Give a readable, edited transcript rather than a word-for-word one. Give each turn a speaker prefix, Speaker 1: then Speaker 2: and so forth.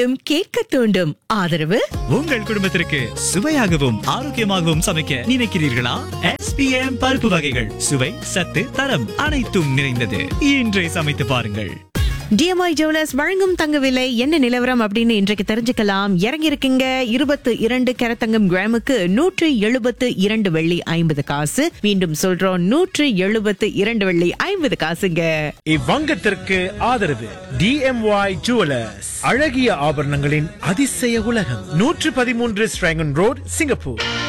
Speaker 1: மீண்டும் கேட்க தூண்டும். ஆதரவு
Speaker 2: உங்கள் குடும்பத்திற்கு சுவையாகவும் ஆரோக்கியமாகவும் சமைக்க நினைக்கிறீர்களா? SPM பருப்பு வகைகள் சுவை, சத்து, தரம் அனைத்தும் நிறைந்தது. இன்றே சமைத்து பாருங்கள்.
Speaker 1: DMI ஜுவல்லர்ஸ் வழங்கும் தங்க விலை என்ன நிலவரம் அப்படின்னு இன்றைக்கு தெரிஞ்சுக்கலாம். இறங்கி இருக்குங்க. 22 கேரட் தங்கம் கிராமுக்கு 172 வெள்ளி 50 காசு. மீண்டும் சொல்றோம், 172 வெள்ளி 50 காசுங்க.
Speaker 3: இவ்வங்கத்திற்கு ஆதரவு DMY ஜுவல்லர்ஸ், அழகிய ஆபரணங்களின் அதிசய உலகம், 113 ஸ்ட்ராங்கன் ரோட், சிங்கப்பூர்.